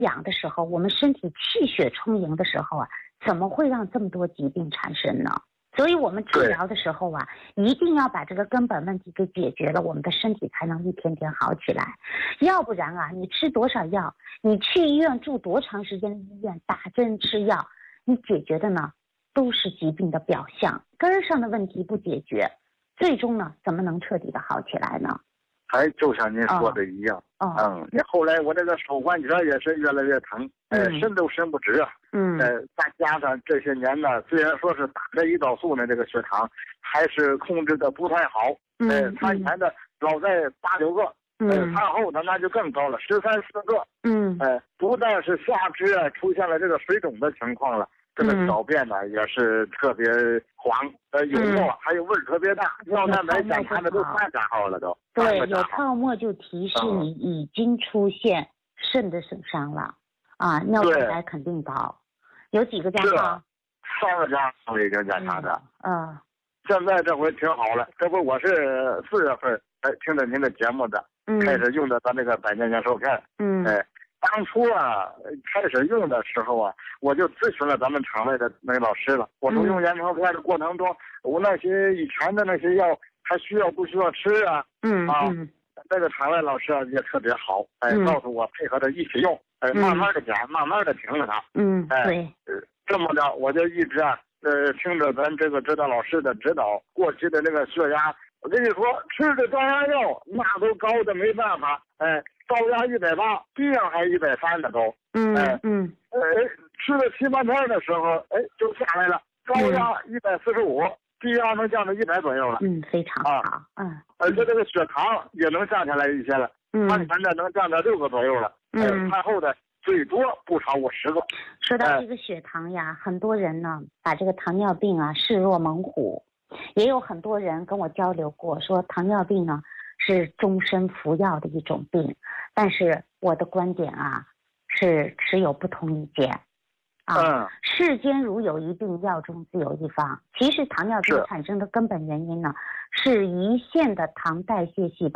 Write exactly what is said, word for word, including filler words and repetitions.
养的时候，我们身体气血充盈的时候啊，怎么会让这么多疾病产生呢？所以我们治疗的时候啊，一定要把这个根本问题给解决了，我们的身体才能一天天好起来。要不然啊，你吃多少药，你去医院住多长时间的医院，打针吃药，你解决的呢都是疾病的表象，根儿上的问题不解决，最终呢怎么能彻底的好起来呢？ 还就像您说的一样， 哦、 嗯，后来我这个手关节也是越来越疼，呃， 嗯、 伸都伸不直啊， 嗯， 呃，再加上这些年呢，虽然说是打着胰岛素呢，这个血糖还是控制的不太好， 嗯， 呃，餐前的老在八九个， 嗯， 呃，餐后的那就更高了，十三四个， 嗯， 呃，不但是下肢啊出现了这个水肿的情况了。这个小便呢、嗯、也是特别黄，呃，有沫、嗯，还有味儿特别大，尿蛋白检查的都三加号了都。 对，有泡沫就提示你已经出现肾的损伤了，嗯、啊，尿蛋白肯定高。有几个加号？ 三个加号已经检查的。 嗯。嗯现在这回挺好了，这不我是四月份哎听着您的节目的，嗯、开始用的咱那个百年年寿片， 嗯， 哎。当初啊，开始用的时候啊，我就咨询了咱们厂外的那个老师了。我说用延长片的过程中，我那些以前的那些药还需要不需要吃啊？ 嗯啊， 嗯那个厂外老师啊也特别好，哎， 嗯、 告诉我配合着一起用，哎，慢慢的减，嗯、慢慢的停了它。 嗯， 哎， 对， 这么着我就一直啊，呃，听着咱这个指导老师的指导，过去的那个血压，我跟你说，吃的高压药那都高的没办法，哎。高压一百八，低压还一百三的都， 嗯哎嗯， 哎，吃了七八天的时候，哎，就下来了，高压一百四十五，低压能降到一百左右了， 嗯，非常好，啊、嗯， 而且这个血糖也能降下来一些了， 嗯， 餐前的能降到六个左右了， 嗯， 哎，餐后的最多不超过十个。 说到这个血糖呀，哎、很多人呢把这个糖尿病啊视若猛虎，也有很多人跟我交流过，说糖尿病呢是终身服药的一种病。但是我的观点啊，是持有不同意见，啊， 嗯、 世间如有一病，药中自有一方。其实糖尿病产生的根本原因呢，是胰腺的糖代谢细胞